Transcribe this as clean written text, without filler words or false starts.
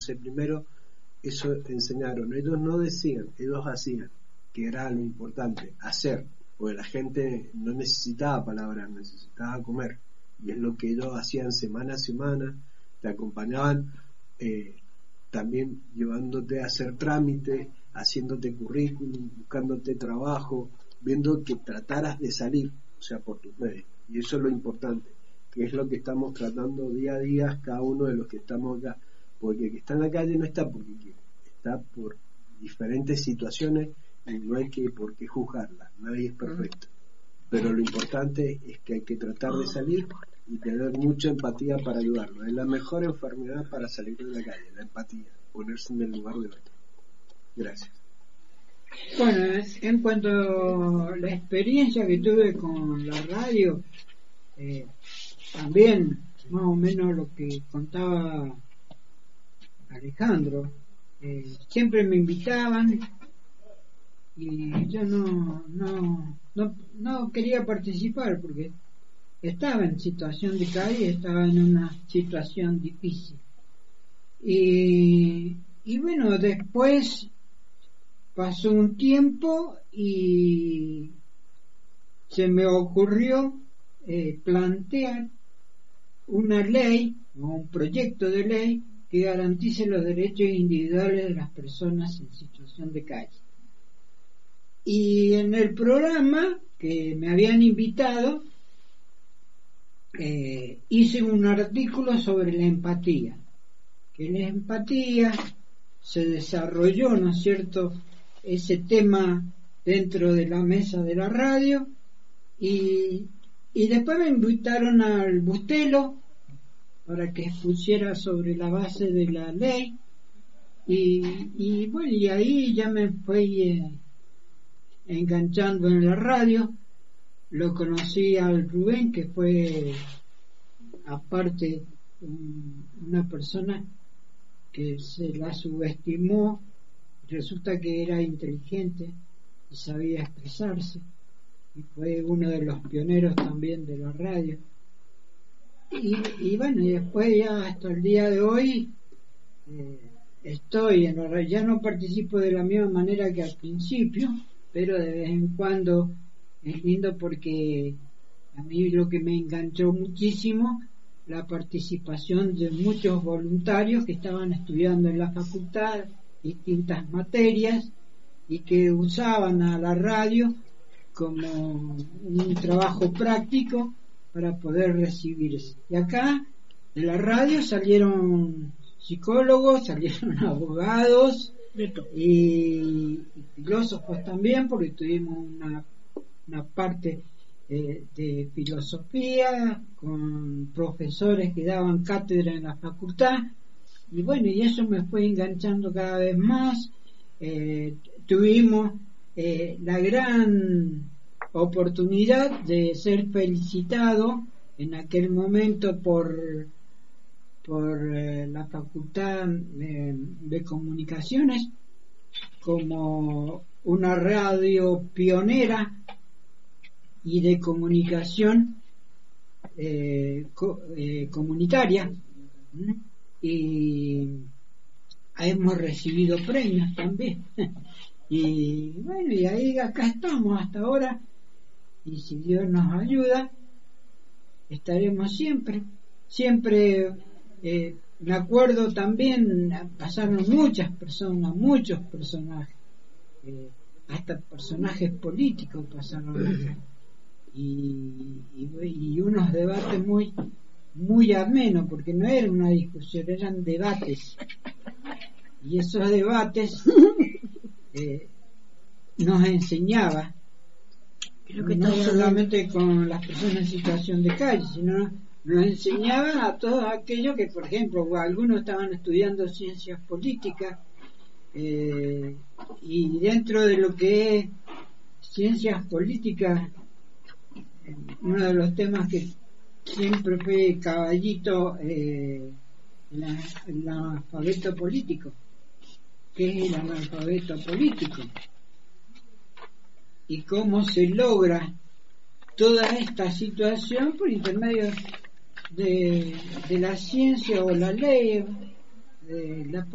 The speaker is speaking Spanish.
Entonces primero eso enseñaron, ellos no decían, ellos hacían, que era lo importante, hacer, porque la gente no necesitaba palabras, necesitaba comer, y es lo que ellos hacían semana a semana, te acompañaban también llevándote a hacer trámites, haciéndote currículum, buscándote trabajo, viendo que trataras de salir, o sea, por tus medios, y eso es lo importante, que es lo que estamos tratando día a día cada uno de los que estamos acá, porque el que está en la calle no está porque quiere, está por diferentes situaciones y no hay que por qué juzgarla, nadie es perfecto, pero lo importante es que hay que tratar de salir y tener mucha empatía para ayudarlo. Es la mejor enfermedad para salir de la calle, la empatía, ponerse en el lugar del otro. Gracias. Bueno, en cuanto a la experiencia que tuve con la radio, también más o menos lo que contaba Alejandro, siempre me invitaban y yo no quería participar porque estaba en situación de calle, estaba en una situación difícil y bueno, después pasó un tiempo y se me ocurrió plantear una ley o un proyecto de ley que garantice los derechos individuales de las personas en situación de calle. Y en el programa que me habían invitado, hice un artículo sobre la empatía, que la empatía se desarrolló, ¿no es cierto?, ese tema dentro de la mesa de la radio, y después me invitaron al Bustelo para que expusiera sobre la base de la ley, y bueno, y ahí ya me fui enganchando en la radio. Lo conocí al Rubén, que fue aparte una persona que se la subestimó, resulta que era inteligente y sabía expresarse, y fue uno de los pioneros también de la radio. Y bueno, y después ya hasta el día de hoy estoy en la radio. Ya no participo de la misma manera que al principio, pero de vez en cuando es lindo porque a mí lo que me enganchó muchísimo, la participación de muchos voluntarios que estaban estudiando en la facultad distintas materias y que usaban a la radio como un trabajo práctico para poder recibirse. Y acá de la radio salieron psicólogos, salieron abogados y filósofos también, porque tuvimos una parte de filosofía con profesores que daban cátedra en la facultad, y bueno, y eso me fue enganchando cada vez más. Tuvimos la gran oportunidad de ser felicitado en aquel momento por la Facultad de Comunicaciones como una radio pionera y de comunicación comunitaria, y hemos recibido premios también. Y bueno, y ahí acá estamos hasta ahora, y si Dios nos ayuda estaremos siempre. Me acuerdo también, pasaron muchas personas, muchos personajes, hasta personajes políticos pasaron, y unos debates muy amenos, porque no era una discusión, eran debates, y esos debates nos enseñaba, no solamente con las personas en situación de calle, sino nos enseñaban a todos aquellos que, por ejemplo, algunos estaban estudiando ciencias políticas, y dentro de lo que es ciencias políticas, uno de los temas que siempre fue caballito, el analfabeto político. ¿Qué es el analfabeto político? Y cómo se logra toda esta situación por intermedio de la ciencia o la ley, de la